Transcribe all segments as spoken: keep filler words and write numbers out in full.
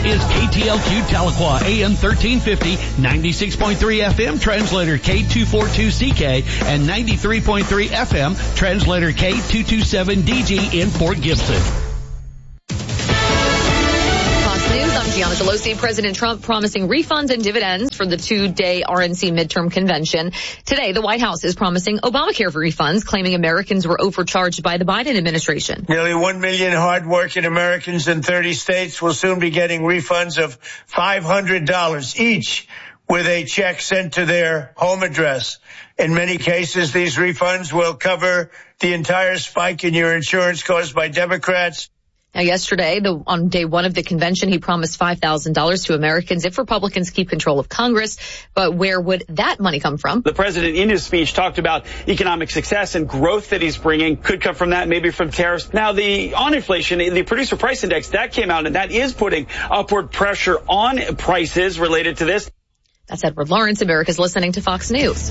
is K T L Q Tahlequah, A M thirteen fifty, ninety-six point three F M, translator K two forty-two C K, and ninety-three point three F M, translator K two twenty-seven D G in Fort Gibson. I'm Gianna Gelosi. President Trump promising refunds and dividends for the two-day R N C midterm convention. Today, the White House is promising Obamacare refunds, claiming Americans were overcharged by the Biden administration. Nearly one million hardworking Americans in thirty states will soon be getting refunds of five hundred dollars each, with a check sent to their home address. In many cases, these refunds will cover the entire spike in your insurance caused by Democrats. Now, yesterday, the, on day one of the convention, he promised five thousand dollars to Americans if Republicans keep control of Congress. But where would that money come from? The president in his speech talked about economic success and growth that he's bringing. Could come from that, maybe from tariffs. Now, the on inflation, the producer price index, that came out, and that is putting upward pressure on prices related to this. That's Edward Lawrence. America's listening to Fox News.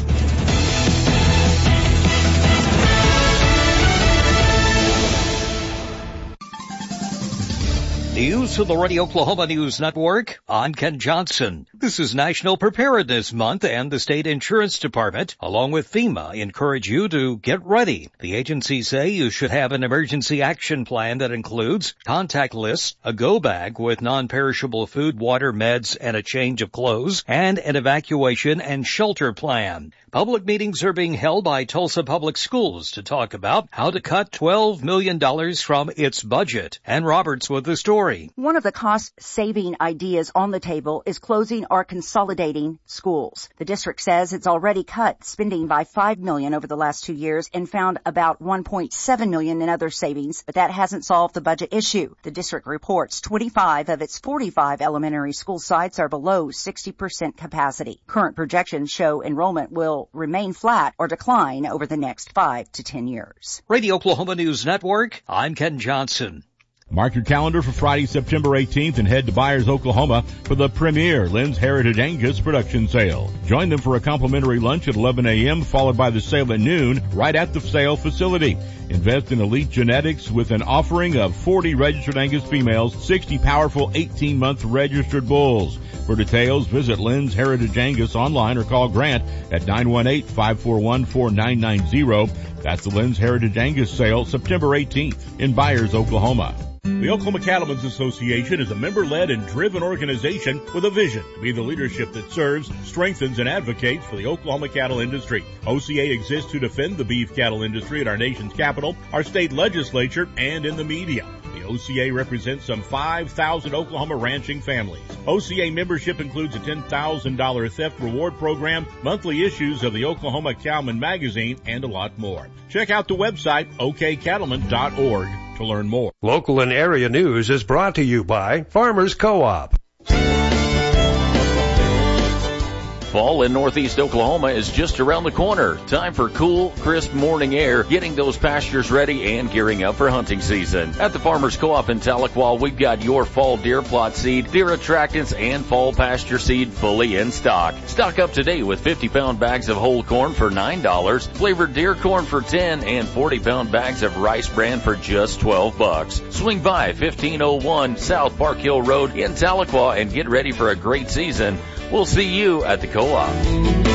News from the Radio Oklahoma News Network. I'm Ken Johnson. This is National Preparedness Month, and the State Insurance Department, along with FEMA, encourage you to get ready. The agencies say you should have an emergency action plan that includes contact lists, a go bag with non-perishable food, water, meds, and a change of clothes, and an evacuation and shelter plan. Public meetings are being held by Tulsa Public Schools to talk about how to cut twelve million dollars from its budget. Ann Roberts with the story. One of the cost-saving ideas on the table is closing or consolidating schools. The district says it's already cut spending by five million dollars over the last two years and found about one point seven million dollars in other savings, but that hasn't solved the budget issue. The district reports twenty-five of its forty-five elementary school sites are below sixty percent capacity. Current projections show enrollment will remain flat or decline over the next five to ten years. Radio Oklahoma News Network, I'm Ken Johnson. Mark your calendar for Friday, September eighteenth, and head to Byers, Oklahoma for the premier Lynn's Heritage Angus production sale. Join them for a complimentary lunch at eleven a.m., followed by the sale at noon right at the sale facility. Invest in elite genetics with an offering of forty registered Angus females, sixty powerful eighteen-month registered bulls. For details, visit Lynn's Heritage Angus online or call Grant at nine one eight, five four one, four nine nine zero. That's the Lynn's Heritage Angus sale, September eighteenth in Byers, Oklahoma. The Oklahoma Cattlemen's Association is a member-led and driven organization with a vision to be the leadership that serves, strengthens, and advocates for the Oklahoma cattle industry. O C A exists to defend the beef cattle industry at our nation's capital, our state legislature, and in the media. The O C A represents some five thousand Oklahoma ranching families. O C A membership includes a ten thousand dollars theft reward program, monthly issues of the Oklahoma Cowman magazine, and a lot more. Check out the website o k cattlemen dot org to learn more. Local and area news is brought to you by Farmers Co-op. Fall in northeast Oklahoma is just around the corner. Time for cool, crisp morning air, getting those pastures ready and gearing up for hunting season. At the Farmers Co-op in Tahlequah, we've got your fall deer plot seed, deer attractants, and fall pasture seed fully in stock. Stock up today with fifty-pound bags of whole corn for nine dollars, flavored deer corn for ten dollars, and forty-pound bags of rice bran for just twelve bucks. Swing by fifteen oh one South Park Hill Road in Tahlequah and get ready for a great season. We'll see you at the Co-op.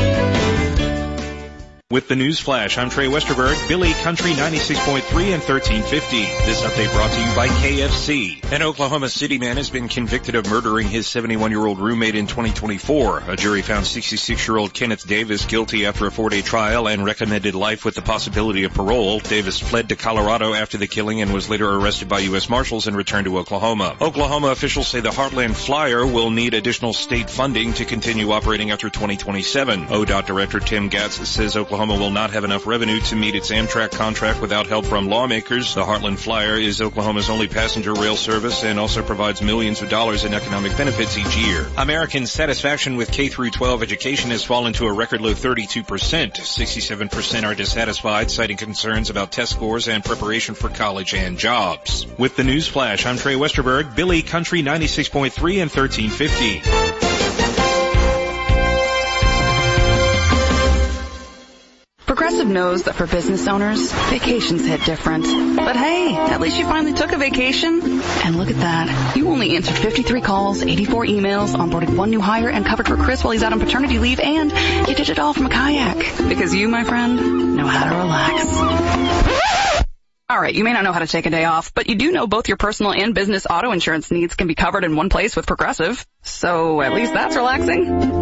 With the News Flash, I'm Trey Westerberg, Billy Country ninety-six point three and thirteen fifty. This update brought to you by K F C. An Oklahoma City man has been convicted of murdering his seventy-one-year-old roommate in twenty twenty-four. A jury found sixty-six-year-old Kenneth Davis guilty after a four-day trial and recommended life with the possibility of parole. Davis fled to Colorado after the killing and was later arrested by U S Marshals and returned to Oklahoma. Oklahoma officials say the Heartland Flyer will need additional state funding to continue operating after twenty twenty-seven. O D O T Director Tim Gatz says Oklahoma Oklahoma will not have enough revenue to meet its Amtrak contract without help from lawmakers. The Heartland Flyer is Oklahoma's only passenger rail service and also provides millions of dollars in economic benefits each year. Americans' satisfaction with K through twelve education has fallen to a record low thirty-two percent. sixty-seven percent are dissatisfied, citing concerns about test scores and preparation for college and jobs. With the News Flash, I'm Trey Westerberg, Billy Country ninety-six point three and thirteen fifty. Progressive Progressive knows that for business owners, vacations hit different. But hey, at least you finally took a vacation. And look at that. You only answered fifty-three calls, eighty-four emails, onboarded one new hire, and covered for Chris while he's out on paternity leave, and you did it all from a kayak. Because you, my friend, know how to relax. All right, you may not know how to take a day off, but you do know both your personal and business auto insurance needs can be covered in one place with Progressive. So at least that's relaxing.